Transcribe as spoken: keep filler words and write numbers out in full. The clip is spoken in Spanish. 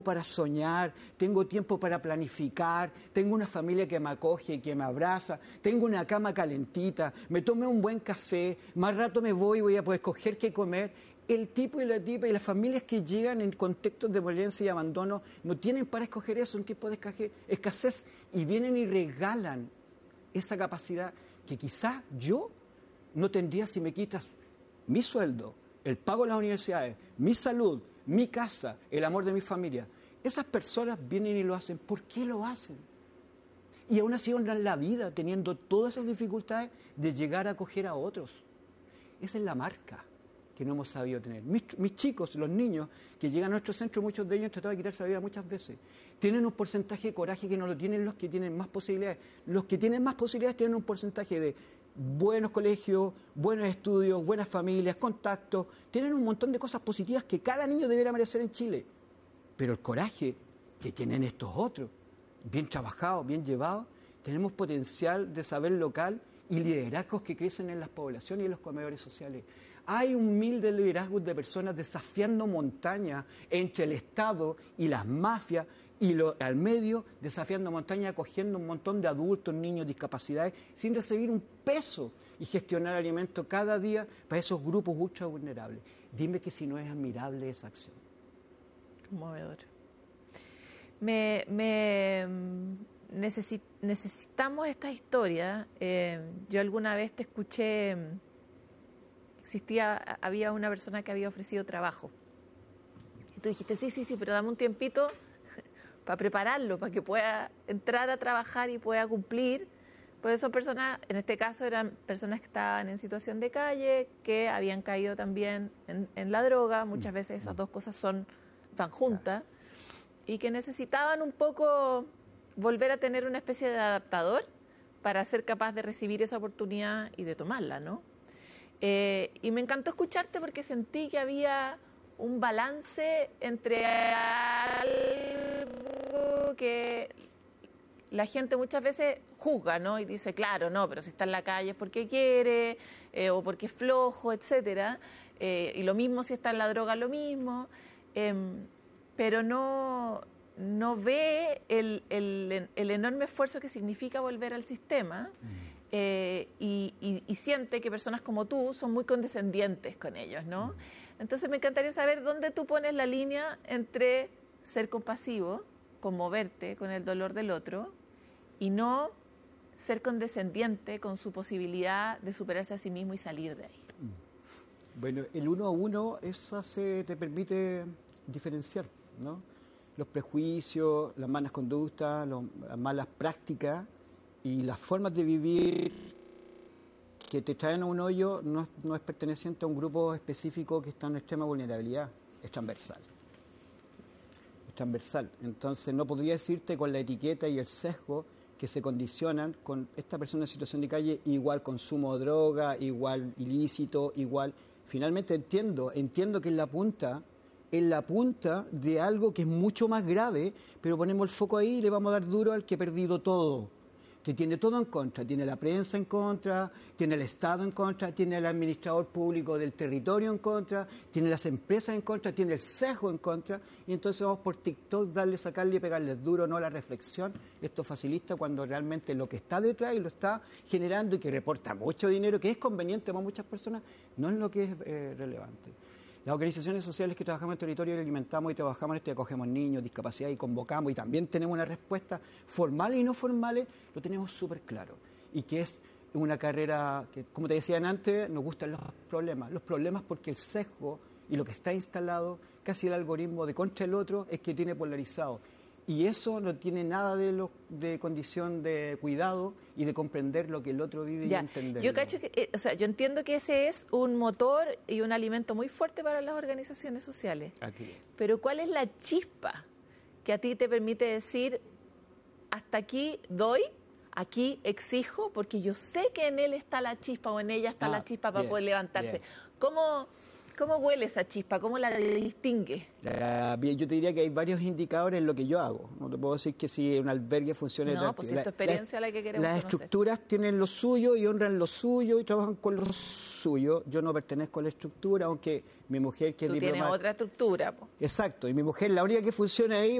para soñar, tengo tiempo para planificar, tengo una familia que me acoge y que me abraza, tengo una cama calentita, me tomé un buen café, más rato me voy y voy a poder escoger qué comer. El tipo y la tipa y las familias que llegan en contextos de violencia y abandono no tienen para escoger eso, un tipo de escasez, y vienen y regalan esa capacidad que quizás yo no tendría si me quitas mi sueldo, el pago de las universidades, mi salud, mi casa, el amor de mi familia. Esas personas vienen y lo hacen. ¿Por qué lo hacen? Y aún así honran la vida teniendo todas esas dificultades de llegar a acoger a otros. Esa es la marca que no hemos sabido tener. Mis, mis chicos, los niños que llegan a nuestro centro, muchos de ellos han tratado de quitarse la vida muchas veces. Tienen un porcentaje de coraje que no lo tienen los que tienen más posibilidades. Los que tienen más posibilidades tienen un porcentaje de buenos colegios, buenos estudios, buenas familias, contactos. Tienen un montón de cosas positivas que cada niño debería merecer en Chile. Pero el coraje que tienen estos otros, bien trabajados, bien llevados, tenemos potencial de saber local y liderazgos que crecen en las poblaciones y en los comedores sociales. Hay un mil de liderazgos de personas desafiando montañas entre el Estado y las mafias y lo, al medio desafiando montañas, acogiendo un montón de adultos, niños, discapacidades, sin recibir un peso y gestionar alimentos cada día para esos grupos ultra vulnerables. Dime que si no es admirable esa acción. Conmovedor. Me, me necesit, necesitamos esta historia. Eh, yo alguna vez te escuché, existía, había una persona que había ofrecido trabajo. Y tú dijiste, sí, sí, sí, pero dame un tiempito para prepararlo, para que pueda entrar a trabajar y pueda cumplir. Pues son personas, en este caso eran personas que estaban en situación de calle, que habían caído también en, en la droga. Muchas veces esas dos cosas son, van juntas, y que necesitaban un poco volver a tener una especie de adaptador para ser capaz de recibir esa oportunidad y de tomarla, ¿no? Eh, y me encantó escucharte porque sentí que había un balance entre algo que la gente muchas veces juzga, ¿no? Y dice, claro, no, pero si está en la calle es porque quiere, eh, o porque es flojo, etcétera. Eh, y lo mismo si está en la droga, lo mismo. Eh, pero no, no ve el, el, el enorme esfuerzo que significa volver al sistema. Eh, y, y, y siente que personas como tú son muy condescendientes con ellos, ¿no? Entonces me encantaría saber dónde tú pones la línea entre ser compasivo, conmoverte con el dolor del otro, y no ser condescendiente con su posibilidad de superarse a sí mismo y salir de ahí. Bueno, el uno a uno, eso se te permite diferenciar, ¿no? Los prejuicios, las malas conductas, los, las malas prácticas y las formas de vivir que te traen a un hoyo no, no es perteneciente a un grupo específico que está en extrema vulnerabilidad, es transversal. Es transversal. Entonces no podría decirte con la etiqueta y el sesgo que se condicionan con esta persona en situación de calle, igual consumo de droga, igual ilícito, igual... Finalmente entiendo, entiendo que es la punta, es la punta de algo que es mucho más grave, pero ponemos el foco ahí y le vamos a dar duro al que ha perdido todo, que tiene todo en contra, tiene la prensa en contra, tiene el Estado en contra, tiene el administrador público del territorio en contra, tiene las empresas en contra, tiene el sesgo en contra, y entonces vamos por TikTok darle, sacarle y pegarle duro, no la reflexión. Esto facilita cuando realmente lo que está detrás y lo está generando y que reporta mucho dinero, que es conveniente para muchas personas, no es lo que es eh, relevante. Las organizaciones sociales que trabajamos en el territorio y alimentamos y trabajamos en esto, y acogemos niños, discapacidad y convocamos y también tenemos una respuesta formales y no formales, lo tenemos súper claro. Y que es una carrera que, como te decía antes, nos gustan los problemas. Los problemas porque el sesgo y lo que está instalado, casi el algoritmo de contra el otro, es que tiene polarizado. Y eso no tiene nada de, lo, de condición de cuidado y de comprender lo que el otro vive ya. y entenderlo. Yo cacho que, eh, o sea, yo entiendo que ese es un motor y un alimento muy fuerte para las organizaciones sociales. Aquí. Pero ¿cuál es la chispa que a ti te permite decir, hasta aquí doy, aquí exijo, porque yo sé que en él está la chispa o en ella está Ah, la chispa para bien, poder levantarse? bien. ¿Cómo, ¿Cómo huele esa chispa? ¿Cómo la distingue? La- bien, yo te diría que hay varios indicadores en lo que yo hago. No te puedo decir que si un albergue funciona... No, pues si es tu experiencia la que queremos Las conocer. estructuras tienen lo suyo y honran lo suyo y trabajan con lo suyo. Yo no pertenezco a la estructura, aunque mi mujer, que es Tú tienes diplomada... otra estructura, po. Exacto, y mi mujer, la única que funciona ahí,